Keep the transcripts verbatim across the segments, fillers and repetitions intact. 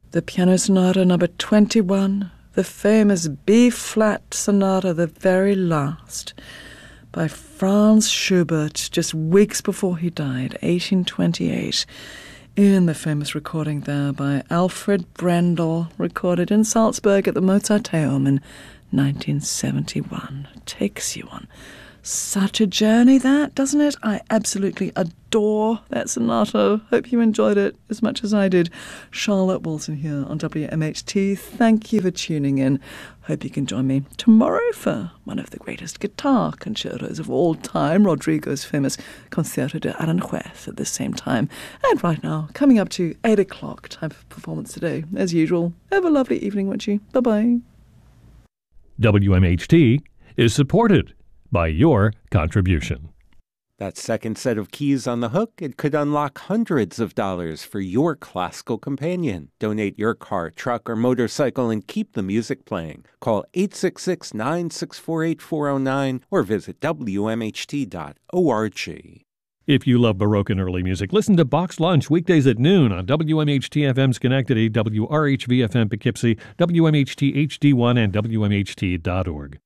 The Piano Sonata number twenty-one, the famous B-flat sonata, the very last, by Franz Schubert, just weeks before he died, eighteen twenty-eight, in the famous recording there by Alfred Brendel, recorded in Salzburg at the Mozarteum in nineteen seventy-one. Takes you on such a journey, that, doesn't it? I absolutely adore that sonata. Hope you enjoyed it as much as I did. Charlotte Wilson here on W M H T. Thank you for tuning in. Hope you can join me tomorrow for one of the greatest guitar concertos of all time, Rodrigo's famous Concerto de Aranjuez, at the same time. And right now, coming up to eight o'clock, time for performance today. As usual, have a lovely evening, won't you? Bye-bye. W M H T is supported by your contribution. That second set of keys on the hook, it could unlock hundreds of dollars for your classical companion. Donate your car, truck, or motorcycle and keep the music playing. Call eight six six, nine six four, eight four zero nine or visit W M H T dot org. If you love Baroque and early music, listen to Box Lunch weekdays at noon on W M H T F M Schenectady, W R H V F M Poughkeepsie, W M H T H D one, and W M H T dot org.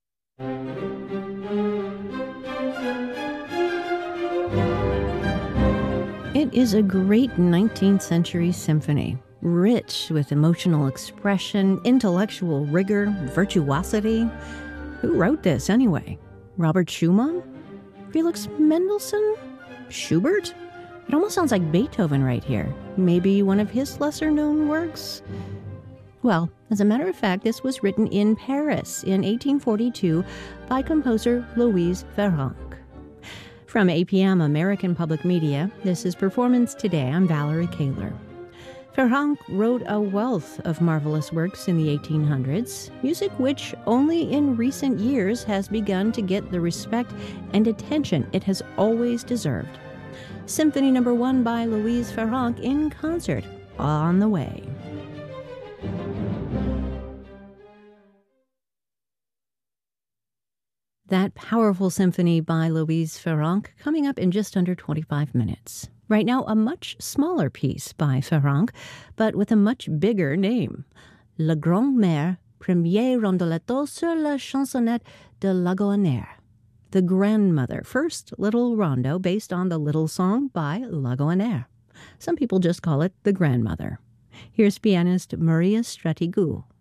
It is a great nineteenth century symphony, rich with emotional expression, intellectual rigor, virtuosity. Who wrote this anyway? Robert Schumann? Felix Mendelssohn? Schubert? It almost sounds like Beethoven right here. Maybe one of his lesser-known works? Well, as a matter of fact, this was written in Paris in eighteen forty-two by composer Louise Farrenc. From A P M American Public Media, this is Performance Today. I'm Valerie Kaler. Farrenc wrote a wealth of marvelous works in the eighteen hundreds, music which only in recent years has begun to get the respect and attention it has always deserved. Symphony Number One by Louise Farrenc in concert, on the way. That powerful symphony by Louise Farrenc coming up in just under twenty-five minutes. Right now, a much smaller piece by Farrenc, but with a much bigger name. La Grand-Mère, premier rondoletto sur la chansonnette de Lagoanère. The Grandmother, first little rondo based on the little song by Lagoanère. Some people just call it the Grandmother. Here's pianist Maria Stratigou.